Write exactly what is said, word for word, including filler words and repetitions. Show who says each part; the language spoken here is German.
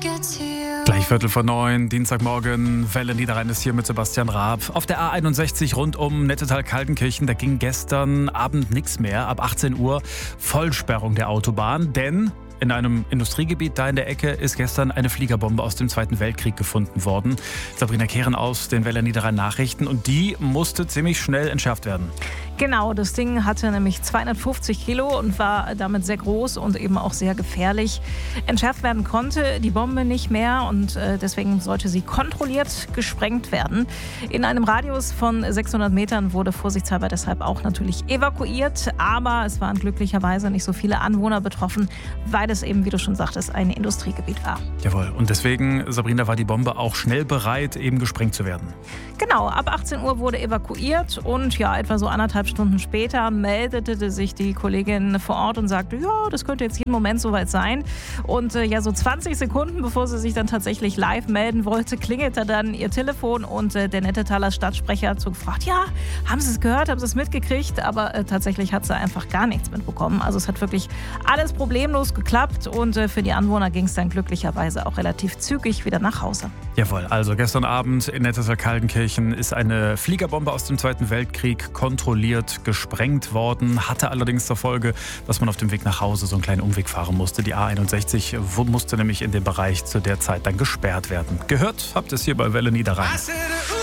Speaker 1: Gleich Viertel vor neun, Dienstagmorgen, Welle Niederrhein ist hier mit Sebastian Raab. Auf der A einundsechzig rund um Nettetal-Kaltenkirchen, da ging gestern Abend nichts mehr. Ab achtzehn Uhr Vollsperrung der Autobahn, denn in einem Industriegebiet da in der Ecke ist gestern eine Fliegerbombe aus dem Zweiten Weltkrieg gefunden worden. Sabrina Kehren aus den Welle Niederrhein Nachrichten und die musste ziemlich schnell entschärft werden.
Speaker 2: Genau, das Ding hatte nämlich zweihundertfünfzig Kilo und war damit sehr groß und eben auch sehr gefährlich. Entschärft werden konnte die Bombe nicht mehr und äh, deswegen sollte sie kontrolliert gesprengt werden. In einem Radius von sechshundert Metern wurde vorsichtshalber deshalb auch natürlich evakuiert, aber es waren glücklicherweise nicht so viele Anwohner betroffen, weil es eben, wie du schon sagtest, ein Industriegebiet war.
Speaker 1: Jawohl, und deswegen, Sabrina, war die Bombe auch schnell bereit, eben gesprengt zu werden.
Speaker 2: Genau, ab achtzehn Uhr wurde evakuiert und ja, etwa so anderthalb Stunden später meldete sich die Kollegin vor Ort und sagte, ja, das könnte jetzt jeden Moment soweit sein. Und äh, ja, so zwanzig Sekunden, bevor sie sich dann tatsächlich live melden wollte, klingelte dann ihr Telefon und äh, der Nettetaler Stadtsprecher hat so gefragt, ja, haben Sie es gehört, haben Sie es mitgekriegt? Aber äh, tatsächlich hat sie einfach gar nichts mitbekommen. Also es hat wirklich alles problemlos geklappt und äh, für die Anwohner ging es dann glücklicherweise auch relativ zügig wieder nach Hause.
Speaker 1: Jawohl, also gestern Abend in Nettetal-Kaltenkirchen ist eine Fliegerbombe aus dem Zweiten Weltkrieg kontrolliert gesprengt worden, hatte allerdings zur Folge, dass man auf dem Weg nach Hause so einen kleinen Umweg fahren musste. Die A einundsechzig musste nämlich in dem Bereich zu der Zeit dann gesperrt werden. Gehört habt ihr es hier bei Welle Niederrhein.